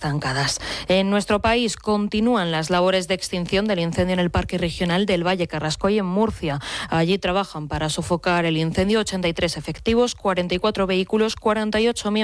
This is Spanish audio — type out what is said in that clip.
estancadas. En nuestro país continúan las labores de extinción del incendio en el Parque Regional del Valle Carrascoy en Murcia. Allí trabajan para sofocar el incendio 83 efectivos, 44 vehículos, 48 miembros